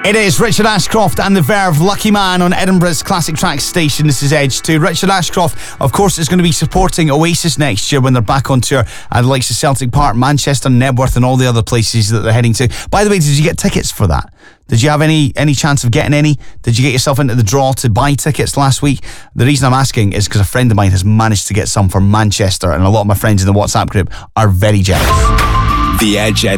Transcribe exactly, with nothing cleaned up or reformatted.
It is Richard Ashcroft and the Verve, Lucky Man on Edinburgh's Classic Tracks station. This is Edge two. Richard Ashcroft, of course, is going to be supporting Oasis next year when they're back on tour at the likes of Celtic Park, Manchester, Nebworth and all the other places that they're heading to. By the way, did you get tickets for that? Did you have any any chance of getting any? Did you get yourself into the draw to buy tickets last week? The reason I'm asking is because a friend of mine has managed to get some for Manchester, and a lot of my friends in the WhatsApp group are very jealous. The Edge